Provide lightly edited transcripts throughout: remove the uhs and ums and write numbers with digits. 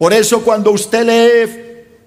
Por eso cuando usted lee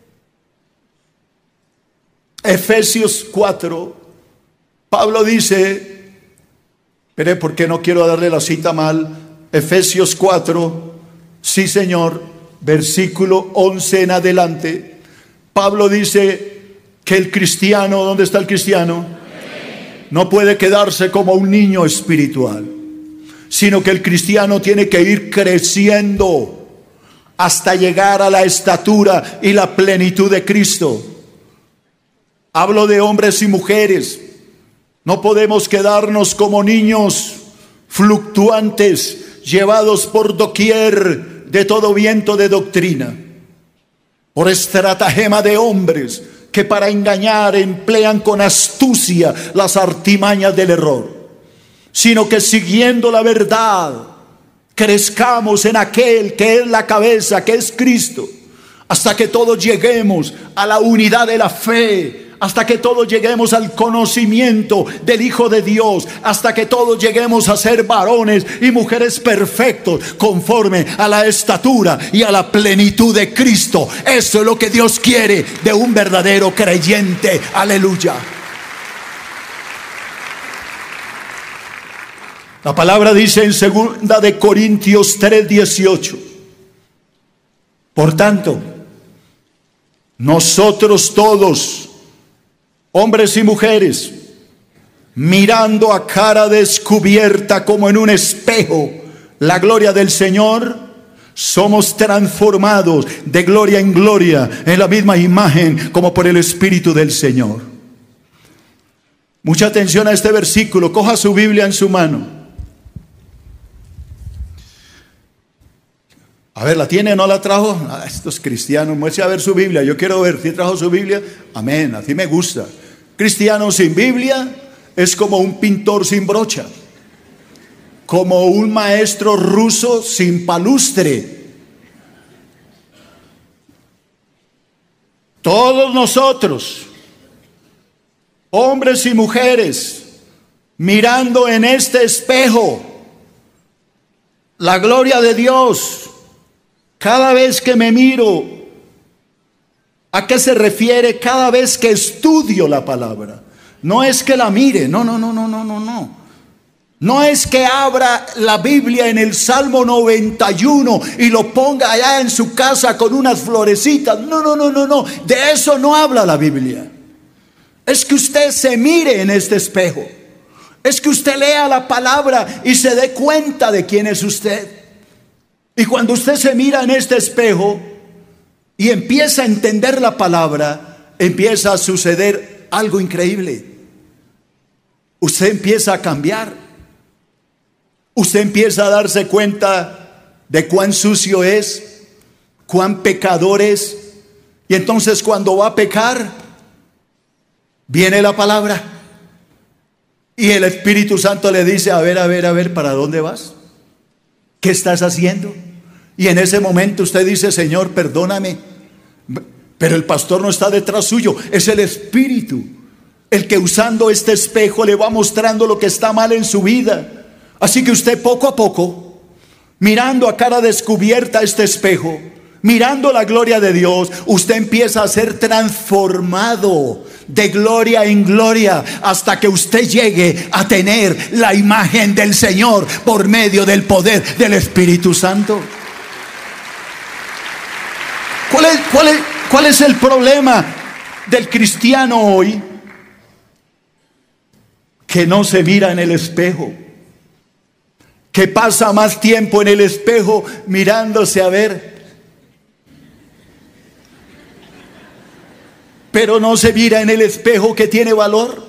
Efesios 4, Pablo dice, pero ¿por qué no quiero darle la cita mal? Efesios 4, sí señor, versículo 11 en adelante. Pablo dice que el cristiano, ¿dónde está el cristiano? No puede quedarse como un niño espiritual, sino que el cristiano tiene que ir creciendo hasta llegar a la estatura y la plenitud de Cristo. Hablo de hombres y mujeres. No podemos quedarnos como niños fluctuantes, llevados por doquier de todo viento de doctrina, por estratagema de hombres que para engañar emplean con astucia las artimañas del error, sino que siguiendo la verdad, crezcamos en aquel que es la cabeza, que es Cristo, hasta que todos lleguemos a la unidad de la fe, hasta que todos lleguemos al conocimiento del Hijo de Dios, hasta que todos lleguemos a ser varones y mujeres perfectos, conforme a la estatura y a la plenitud de Cristo. Eso es lo que Dios quiere de un verdadero creyente. Aleluya. La palabra dice en 2 de Corintios 3:18: por tanto, nosotros todos, hombres y mujeres, mirando a cara descubierta como en un espejo la gloria del Señor, somos transformados de gloria en gloria en la misma imagen como por el Espíritu del Señor. Mucha atención a este versículo. Coja su Biblia en su mano. A ver, ¿la tiene o no la trajo? Estos cristianos, muestre a ver su Biblia. Yo quiero ver si trajo su Biblia. Amén, así me gusta. Cristiano sin Biblia es como un pintor sin brocha, como un maestro ruso sin palustre. Todos nosotros, hombres y mujeres, mirando en este espejo la gloria de Dios. Cada vez que me miro, ¿a qué se refiere? Cada vez que estudio la palabra. No es que la mire, no. No es que abra la Biblia en el Salmo 91 y lo ponga allá en su casa con unas florecitas. No. De eso no habla la Biblia. Es que usted se mire en este espejo. Es que usted lea la palabra y se dé cuenta de quién es usted. Y cuando usted se mira en este espejo y empieza a entender la palabra, empieza a suceder algo increíble. Usted empieza a cambiar. Usted empieza a darse cuenta de cuán sucio es, cuán pecador es. Y entonces cuando va a pecar, viene la palabra. Y el Espíritu Santo le dice, a ver, ¿para dónde vas? ¿Qué estás haciendo? Y en ese momento usted dice, Señor, perdóname. Pero el pastor no está detrás suyo, es el Espíritu el que usando este espejo le va mostrando lo que está mal en su vida. Así que usted poco a poco, mirando a cara descubierta este espejo, mirando la gloria de Dios, usted empieza a ser transformado de gloria en gloria hasta que usted llegue a tener la imagen del Señor por medio del poder del Espíritu Santo. ¿Cuál es el problema del cristiano hoy? Que no se mira en el espejo, que pasa más tiempo en el espejo mirándose a ver, pero no se mira en el espejo que tiene valor.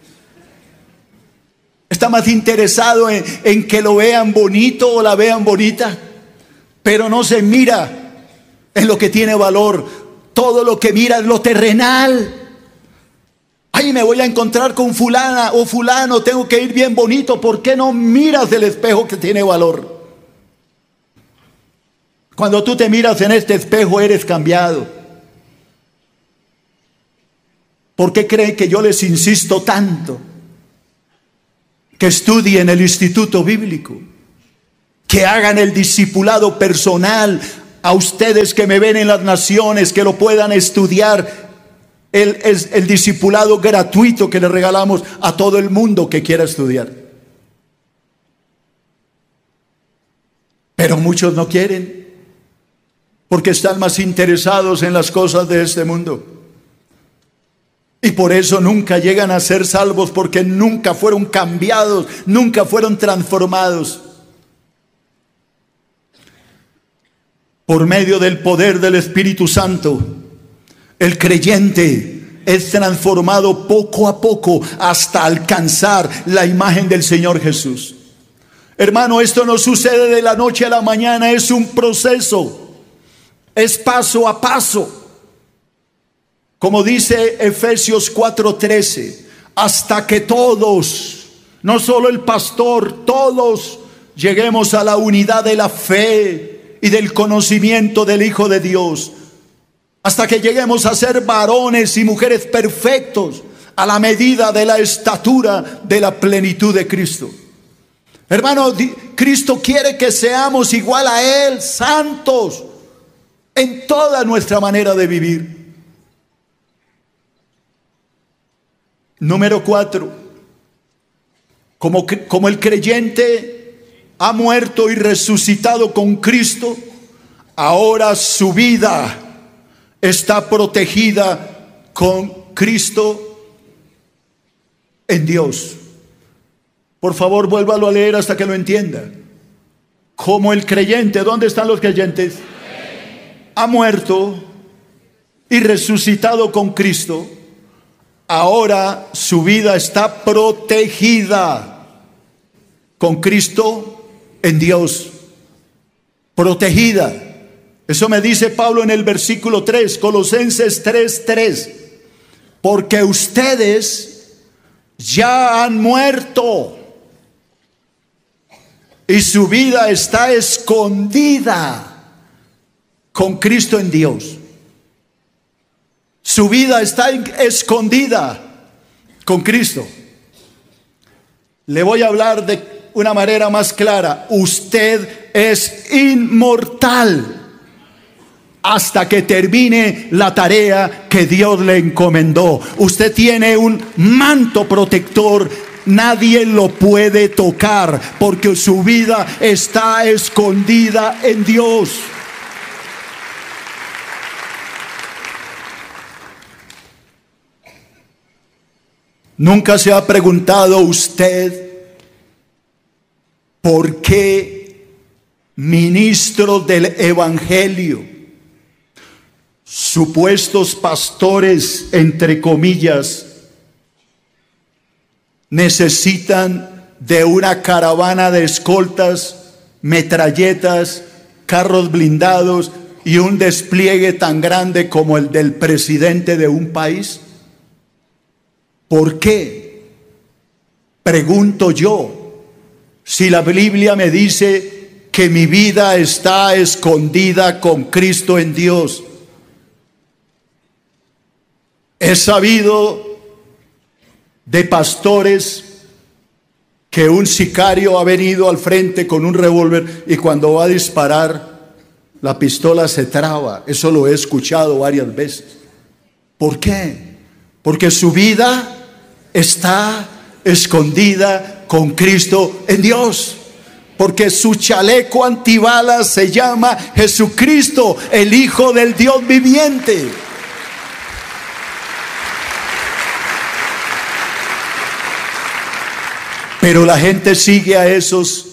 Está más interesado en que lo vean bonito o la vean bonita, pero no se mira en lo que tiene valor. Todo lo que mira es lo terrenal. Ay, me voy a encontrar con fulana o fulano, tengo que ir bien bonito. ¿Por qué no miras el espejo que tiene valor? Cuando tú te miras en este espejo eres cambiado. ¿Por qué creen que yo les insisto tanto que estudien el instituto bíblico, que hagan el discipulado personal a ustedes que me ven en las naciones, que lo puedan estudiar, el discipulado gratuito que le regalamos a todo el mundo que quiera estudiar. Pero muchos no quieren, porque están más interesados en las cosas de este mundo. Y por eso nunca llegan a ser salvos, porque nunca fueron cambiados, nunca fueron transformados. Por medio del poder del Espíritu Santo, el creyente es transformado poco a poco hasta alcanzar la imagen del Señor Jesús. Hermano, esto no sucede de la noche a la mañana, es un proceso, es paso a paso. Como dice Efesios 4:13, hasta que todos, no solo el pastor, todos lleguemos a la unidad de la fe y del conocimiento del Hijo de Dios, hasta que lleguemos a ser varones y mujeres perfectos a la medida de la estatura de la plenitud de Cristo. Hermano, Cristo quiere que seamos igual a Él, santos en toda nuestra manera de vivir. Número 4, como el creyente ha muerto y resucitado con Cristo, ahora su vida está protegida con Cristo en Dios. Por favor, vuélvalo a leer hasta que lo entienda. Como el creyente, ¿dónde están los creyentes? Ha muerto y resucitado con Cristo, ahora su vida está protegida con Cristo en Dios. Protegida. Eso me dice Pablo en el versículo 3, Colosenses 3:3. Porque ustedes ya han muerto y su vida está escondida con Cristo en Dios. Su vida está escondida con Cristo. Le voy a hablar de una manera más clara. Usted es inmortal hasta que termine la tarea que Dios le encomendó. Usted tiene un manto protector. Nadie lo puede tocar porque su vida está escondida en Dios. ¿Nunca se ha preguntado usted por qué ministros del Evangelio, supuestos pastores, entre comillas, necesitan de una caravana de escoltas, metralletas, carros blindados y un despliegue tan grande como el del presidente de un país? ¿Por qué? Pregunto yo, si la Biblia me dice que mi vida está escondida con Cristo en Dios. He sabido de pastores que un sicario ha venido al frente con un revólver y cuando va a disparar, la pistola se traba. Eso lo he escuchado varias veces. ¿Por qué? Porque su vida está escondida con Cristo en Dios. Porque su chaleco antibalas se llama Jesucristo, el Hijo del Dios viviente. Pero la gente sigue a esos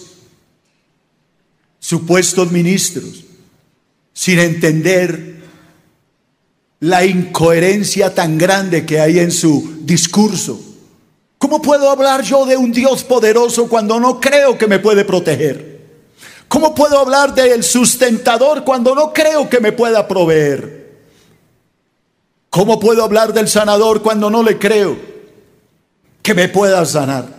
supuestos ministros sin entender la incoherencia tan grande que hay en su discurso. ¿Cómo puedo hablar yo de un Dios poderoso cuando no creo que me puede proteger? ¿Cómo puedo hablar del sustentador cuando no creo que me pueda proveer? ¿Cómo puedo hablar del sanador cuando no le creo que me pueda sanar?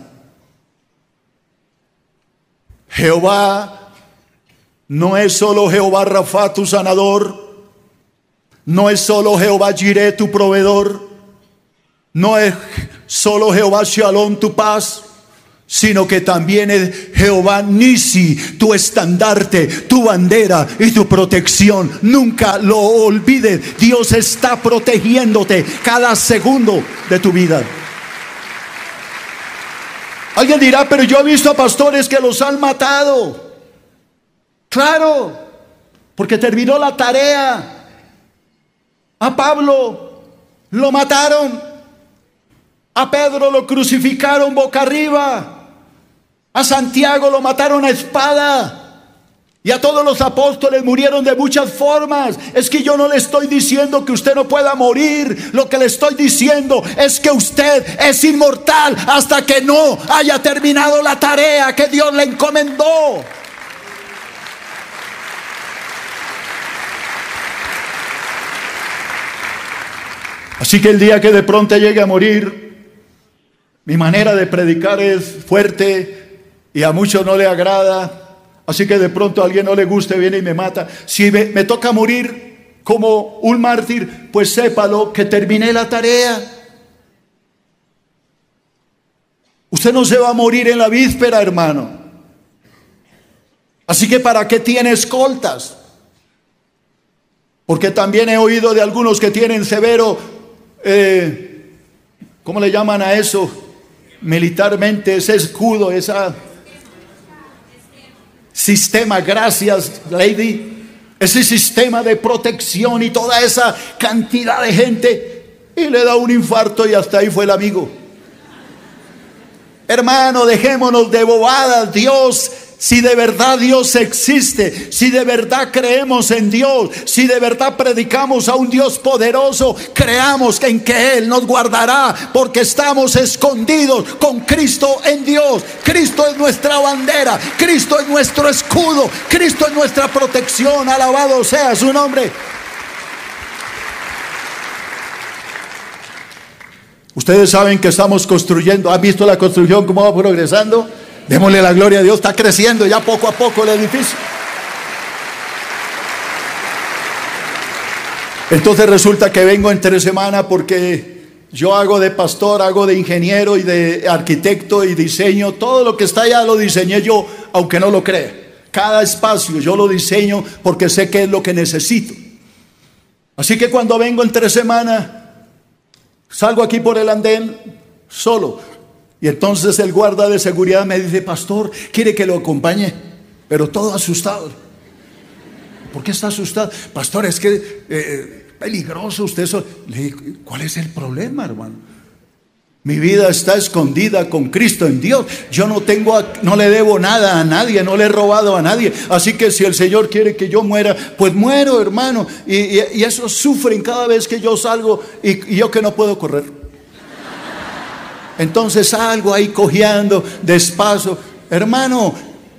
Jehová no es solo Jehová Rafa, tu sanador. No es solo Jehová Jireh, tu proveedor. No es solo Jehová Shalom, tu paz, sino que también es Jehová Nisi, tu estandarte, tu bandera y tu protección. Nunca lo olvides. Dios está protegiéndote cada segundo de tu vida. Alguien dirá, pero yo he visto a pastores que los han matado. Claro, porque terminó la tarea. A Pablo lo mataron. A Pedro lo crucificaron boca arriba. A Santiago lo mataron a espada. Y a todos los apóstoles murieron de muchas formas. Es que yo no le estoy diciendo que usted no pueda morir. Lo que le estoy diciendo es que usted es inmortal hasta que no haya terminado la tarea que Dios le encomendó. Así que el día que de pronto llegue a morir, mi manera de predicar es fuerte y a muchos no le agrada. Así que de pronto a alguien no le guste, viene y me mata. Si me toca morir como un mártir, pues sépalo que terminé la tarea. Usted no se va a morir en la víspera, hermano. Así que ¿para qué tiene escoltas? Porque también he oído de algunos que tienen severo, ¿cómo le llaman a eso? Militarmente, ese escudo, esa sistema, gracias Lady, ese sistema de protección y toda esa cantidad de gente, y le da un infarto y hasta ahí fue el amigo. Hermano, dejémonos de bobadas. Dios, si de verdad Dios existe, si de verdad creemos en Dios, si de verdad predicamos a un Dios poderoso, creamos en que Él nos guardará, porque estamos escondidos con Cristo en Dios. Cristo es nuestra bandera, Cristo es nuestro escudo, Cristo es nuestra protección. Alabado sea su nombre. Ustedes saben que estamos construyendo. ¿Han visto la construcción cómo va progresando? Démosle la gloria a Dios. Está creciendo ya poco a poco el edificio. Entonces resulta que vengo entre semana porque yo hago de pastor, hago de ingeniero y de arquitecto y diseño. Todo lo que está allá lo diseñé yo, aunque no lo crea. Cada espacio yo lo diseño porque sé que es lo que necesito. Así que cuando vengo entre semana, salgo aquí por el andén solo. Y entonces el guarda de seguridad me dice: pastor, ¿quiere que lo acompañe? Pero todo asustado. ¿Por qué está asustado? Pastor, es que peligroso usted. Le digo: ¿cuál es el problema, hermano? Mi vida está escondida con Cristo en Dios. Yo no le debo nada a nadie, no le he robado a nadie. Así que si el Señor quiere que yo muera, pues muero, hermano. Y eso sufren cada vez que yo salgo y yo que no puedo correr. Entonces salgo ahí cojeando despacio. Hermano,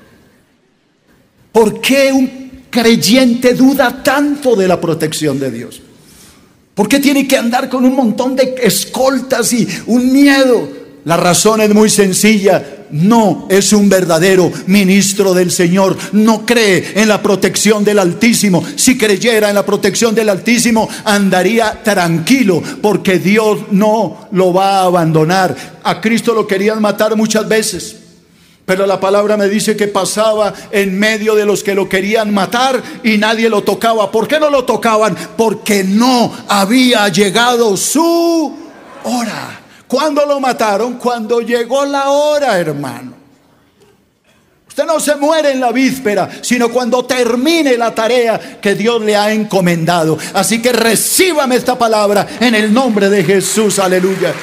¿por qué un creyente duda tanto de la protección de Dios? ¿Por qué tiene que andar con un montón de escoltas y un miedo? La razón es muy sencilla: no es un verdadero ministro del Señor. No cree en la protección del Altísimo. Si creyera en la protección del Altísimo, andaría tranquilo, porque Dios no lo va a abandonar. A Cristo lo querían matar muchas veces, pero la palabra me dice que pasaba en medio de los que lo querían matar y nadie lo tocaba. ¿Por qué no lo tocaban? Porque no había llegado su hora. ¿Cuándo lo mataron? Cuando llegó la hora, hermano. Usted no se muere en la víspera, sino cuando termine la tarea que Dios le ha encomendado. Así que recíbame esta palabra en el nombre de Jesús. Aleluya.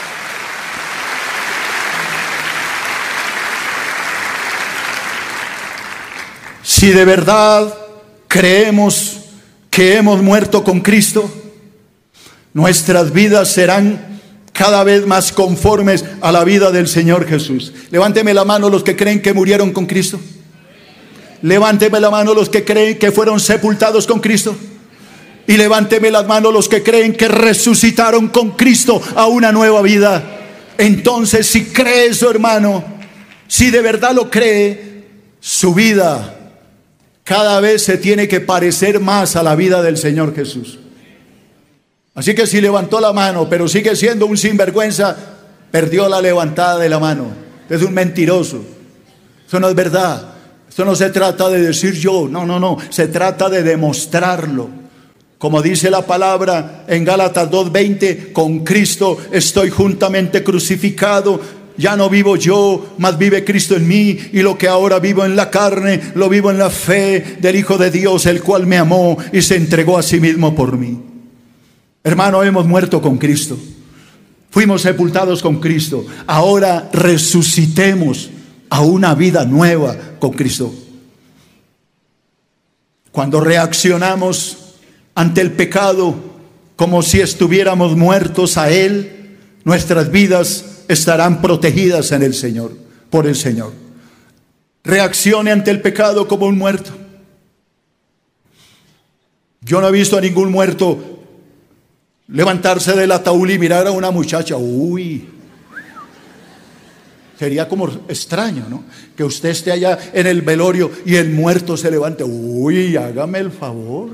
Si de verdad creemos que hemos muerto con Cristo, nuestras vidas serán cada vez más conformes a la vida del Señor Jesús. Levánteme la mano los que creen que murieron con Cristo. Levánteme la mano los que creen que fueron sepultados con Cristo. Y levánteme las manos los que creen que resucitaron con Cristo a una nueva vida. Entonces, si cree eso, hermano, si de verdad lo cree, su vida cada vez se tiene que parecer más a la vida del Señor Jesús. Así que si levantó la mano, pero sigue siendo un sinvergüenza, perdió la levantada de la mano. es un mentiroso. Eso no es verdad. Esto no se trata de decir yo, no, se trata de demostrarlo. Como dice la palabra en Gálatas 2:20, con Cristo estoy juntamente crucificado. Ya no vivo yo, mas vive Cristo en mí, y lo que ahora vivo en la carne, lo vivo en la fe del Hijo de Dios, el cual me amó y se entregó a sí mismo por mí. Hermano, hemos muerto con Cristo. Fuimos sepultados con Cristo. Ahora resucitemos a una vida nueva con Cristo. Cuando reaccionamos ante el pecado como si estuviéramos muertos a Él, nuestras vidas estarán protegidas en el Señor, por el Señor. Reaccione ante el pecado como un muerto. Yo no he visto a ningún muerto levantarse del ataúd y mirar a una muchacha. Uy, sería como extraño, ¿no? Que usted esté allá en el velorio y el muerto se levante. Uy, hágame el favor.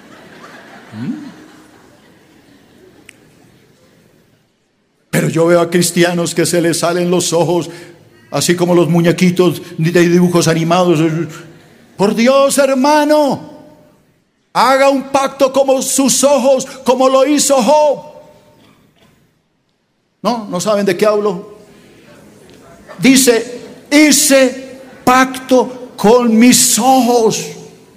Pero yo veo a cristianos que se les salen los ojos, así como los muñequitos de dibujos animados. Por Dios, hermano, haga un pacto como sus ojos, como lo hizo Job. ¿No saben de qué hablo? Dice, hice pacto con mis ojos.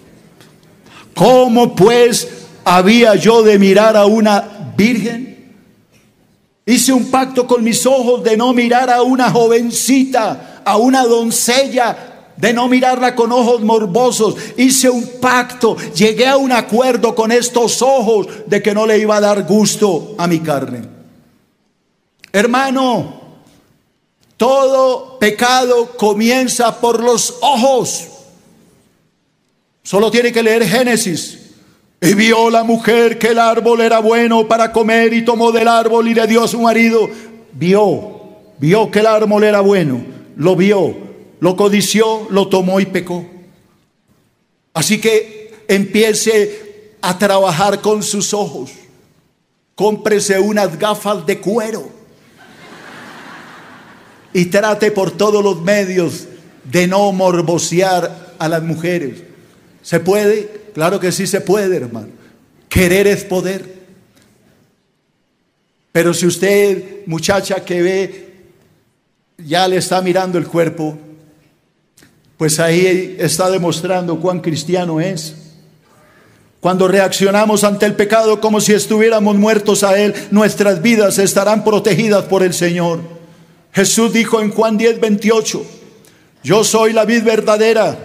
¿Cómo pues había yo de mirar a una virgen? Hice un pacto con mis ojos de no mirar a una jovencita, a una doncella, de no mirarla con ojos morbosos. Hice un pacto, llegué a un acuerdo con estos ojos de que no le iba a dar gusto a mi carne. Hermano, todo pecado comienza por los ojos. Solo tiene que leer Génesis. Y vio la mujer que el árbol era bueno para comer y tomó del árbol y le dio a su marido. Vio que el árbol era bueno, lo vio, lo codició, lo tomó y pecó. Así que empiece a trabajar con sus ojos. Cómprese unas gafas de cuero y trate por todos los medios de no morbosear a las mujeres. ¿Se puede? Claro que sí se puede, hermano. Querer es poder. Pero si usted, muchacha que ve, ya le está mirando el cuerpo, pues ahí está demostrando cuán cristiano es. Cuando reaccionamos ante el pecado como si estuviéramos muertos a él, nuestras vidas estarán protegidas por el Señor. Jesús dijo en Juan 10:28, yo soy la vid verdadera.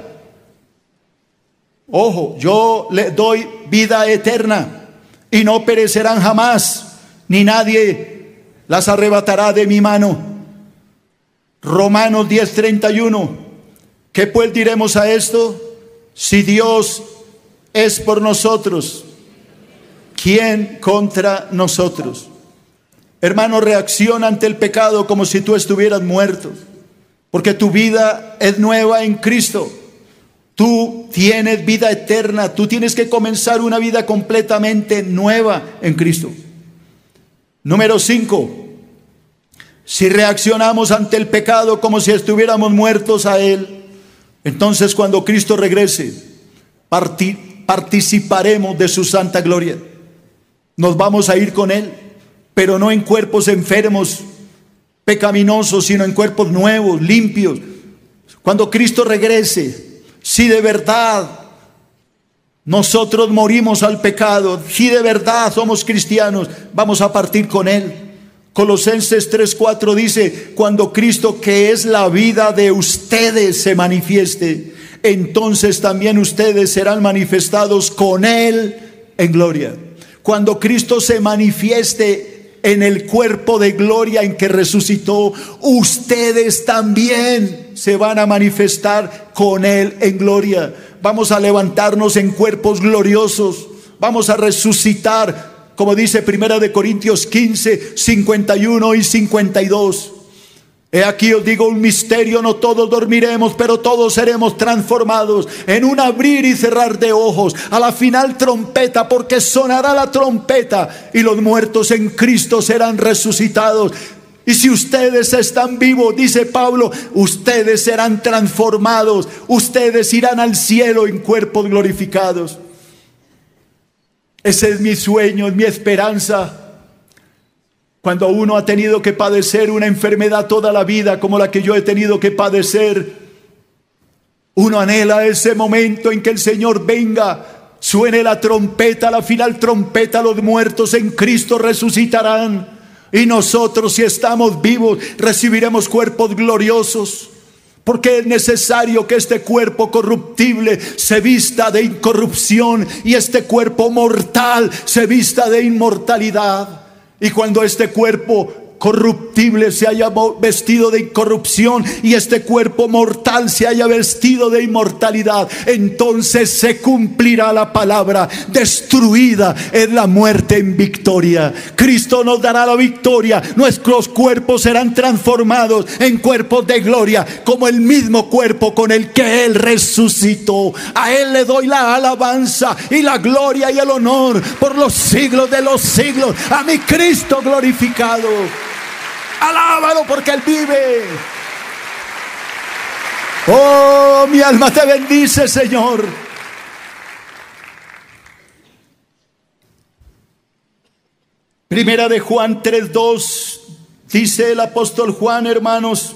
Ojo, yo le doy vida eterna y no perecerán jamás, ni nadie las arrebatará de mi mano. Romanos 10:31. ¿Qué pues diremos a esto? Si Dios es por nosotros, ¿quién contra nosotros? Hermano, reacciona ante el pecado como si tú estuvieras muerto, porque tu vida es nueva en Cristo. Tú tienes vida eterna. Tú tienes que comenzar una vida completamente nueva en Cristo. Número 5. Si reaccionamos ante el pecado como si estuviéramos muertos a él, entonces cuando Cristo regrese, participaremos de su santa gloria. Nos vamos a ir con él, pero no en cuerpos enfermos, pecaminosos, sino en cuerpos nuevos, limpios. Cuando Cristo regrese, si de verdad nosotros morimos al pecado, si de verdad somos cristianos, vamos a partir con él. Colosenses 3:4 dice, cuando Cristo, que es la vida de ustedes, se manifieste, entonces también ustedes serán manifestados con él en gloria. Cuando Cristo se manifieste en el cuerpo de gloria en que resucitó, ustedes también se van a manifestar con él en gloria. Vamos a levantarnos en cuerpos gloriosos, vamos a resucitar, como dice 1 Corintios 15, 51 y 52. He aquí os digo un misterio, no todos dormiremos, pero todos seremos transformados en un abrir y cerrar de ojos, a la final trompeta, porque sonará la trompeta y los muertos en Cristo serán resucitados. Y si ustedes están vivos, dice Pablo, ustedes serán transformados, ustedes irán al cielo en cuerpos glorificados. Ese es mi sueño, es mi esperanza. Cuando uno ha tenido que padecer una enfermedad toda la vida, como la que yo he tenido que padecer, uno anhela ese momento en que el Señor venga, suene la trompeta, la final trompeta, los muertos en Cristo resucitarán. Y nosotros, si estamos vivos, recibiremos cuerpos gloriosos. Porque es necesario que este cuerpo corruptible se vista de incorrupción y este cuerpo mortal se vista de inmortalidad. Y cuando este cuerpo corruptible se haya vestido de incorrupción y este cuerpo mortal se haya vestido de inmortalidad, entonces se cumplirá la palabra: destruida es la muerte en victoria. Cristo nos dará la victoria. Nuestros cuerpos serán transformados en cuerpos de gloria, como el mismo cuerpo con el que Él resucitó. A Él le doy la alabanza y la gloria y el honor por los siglos de los siglos. A mi Cristo glorificado. Alábalo porque Él vive. Oh, mi alma te bendice, Señor. Primera de Juan 3:2 dice el apóstol Juan: hermanos,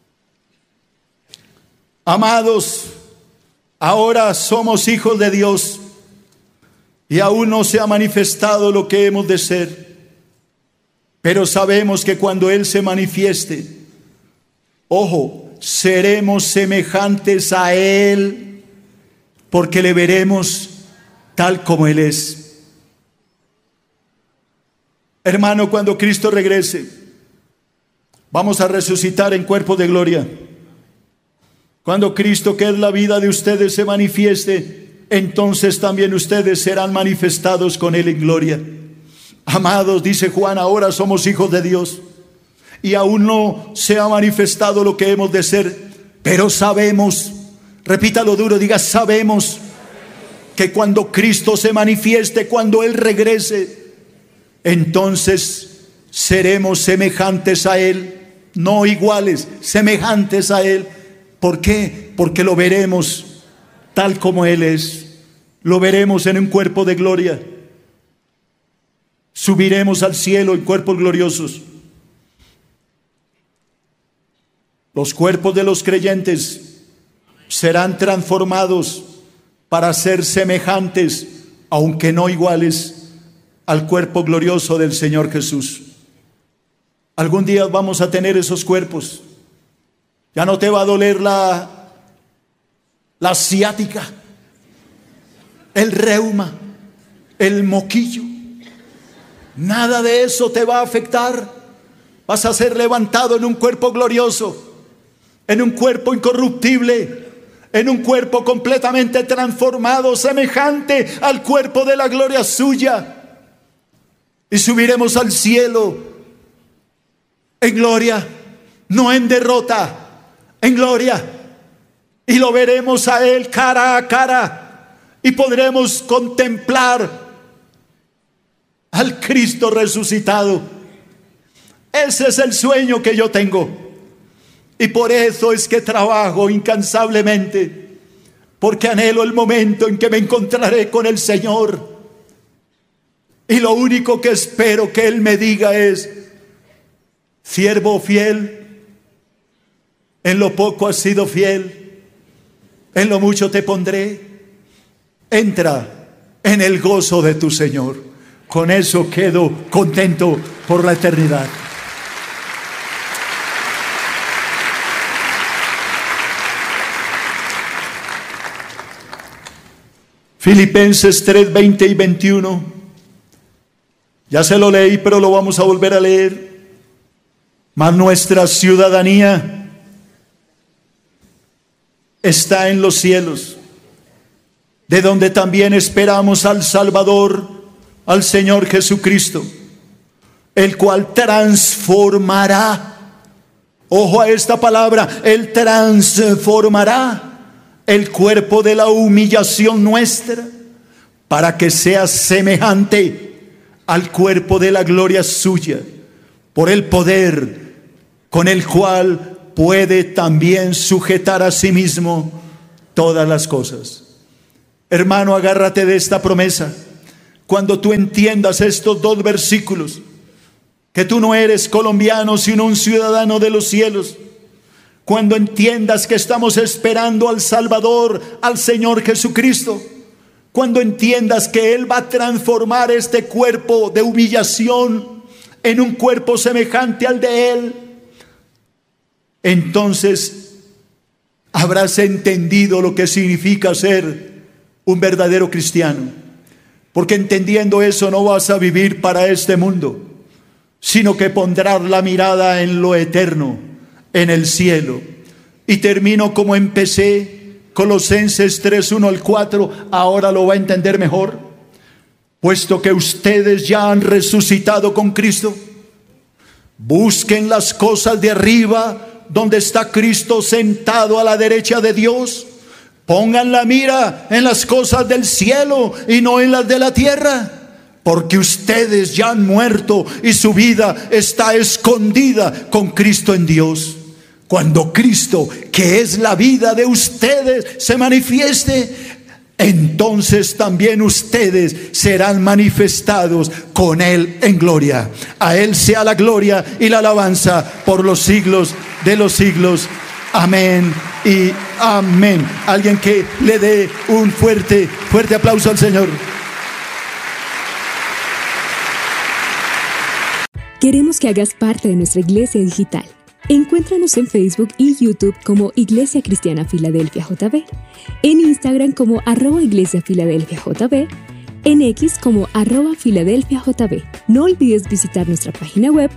amados, ahora somos hijos de Dios y aún no se ha manifestado lo que hemos de ser. Pero sabemos que cuando Él se manifieste, ojo, seremos semejantes a Él, porque le veremos tal como Él es. Hermano, cuando Cristo regrese, vamos a resucitar en cuerpos de gloria. Cuando Cristo, que es la vida de ustedes, se manifieste, entonces también ustedes serán manifestados con Él en gloria. Amados, dice Juan, ahora somos hijos de Dios y aún no se ha manifestado lo que hemos de ser, pero sabemos, repítalo duro, diga: sabemos que cuando Cristo se manifieste, cuando Él regrese, entonces seremos semejantes a Él, no iguales, semejantes a Él. ¿Por qué? Porque lo veremos tal como Él es, lo veremos en un cuerpo de gloria. Subiremos al cielo en cuerpos gloriosos. Los cuerpos de los creyentes serán transformados para ser semejantes, aunque no iguales, al cuerpo glorioso del Señor Jesús. Algún día vamos a tener esos cuerpos. Ya no te va a doler la ciática, el reuma, el moquillo. Nada de eso te va a afectar. Vas a ser levantado en un cuerpo glorioso, en un cuerpo incorruptible, en un cuerpo completamente transformado, semejante al cuerpo de la gloria suya. Y subiremos al cielo en gloria, no en derrota, en gloria. Y lo veremos a Él cara a cara y podremos contemplar al Cristo resucitado. Ese es el sueño que yo tengo. Y por eso es que trabajo incansablemente, porque anhelo el momento en que me encontraré con el Señor. Y lo único que espero que Él me diga es: siervo fiel, en lo poco has sido fiel, en lo mucho te pondré. Entra en el gozo de tu Señor. Con eso quedo contento por la eternidad. Filipenses 3, 20 y 21. Ya se lo leí, pero lo vamos a volver a leer. Mas nuestra ciudadanía está en los cielos, de donde también esperamos al Salvador, al Señor Jesucristo, el cual transformará, ojo a esta palabra, Él transformará el cuerpo de la humillación nuestra para que sea semejante al cuerpo de la gloria suya, por el poder con el cual puede también sujetar a sí mismo todas las cosas. Hermano, agárrate de esta promesa. Cuando tú entiendas estos 2 versículos, que tú no eres colombiano, sino un ciudadano de los cielos. Cuando entiendas que estamos esperando al Salvador, al Señor Jesucristo. Cuando entiendas que Él va a transformar este cuerpo de humillación en un cuerpo semejante al de Él, entonces habrás entendido lo que significa ser un verdadero cristiano. Porque entendiendo eso no vas a vivir para este mundo, sino que pondrás la mirada en lo eterno, en el cielo. Y termino como empecé, Colosenses 3, 1 al 4, ahora lo va a entender mejor. Puesto que ustedes ya han resucitado con Cristo, busquen las cosas de arriba, donde está Cristo sentado a la derecha de Dios. Pongan la mira en las cosas del cielo y no en las de la tierra. Porque ustedes ya han muerto y su vida está escondida con Cristo en Dios. Cuando Cristo, que es la vida de ustedes, se manifieste, entonces también ustedes serán manifestados con Él en gloria. A Él sea la gloria y la alabanza por los siglos de los siglos. Amén y amén. Alguien que le dé un fuerte aplauso al Señor. Queremos que hagas parte de nuestra iglesia digital. Encuéntranos en Facebook y YouTube como Iglesia Cristiana Filadelfia JB, en Instagram como @Iglesia Filadelfia JB, en X como @Filadelfia JB. No olvides visitar nuestra página web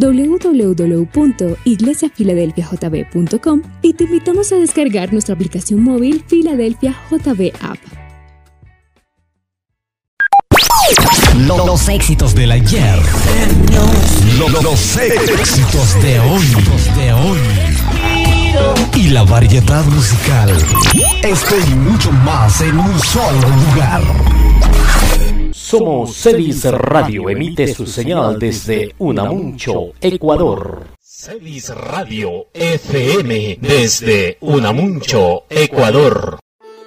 www.iglesiafiladelfiajb.com y te invitamos a descargar nuestra aplicación móvil Filadelfia JB App. Los éxitos del ayer. Los éxitos de hoy. Y la variedad musical. Esto y mucho más en un solo lugar. Somos Celis Radio, emite su señal desde Unamuncho, Ecuador. Celis Radio FM desde Unamuncho, Ecuador.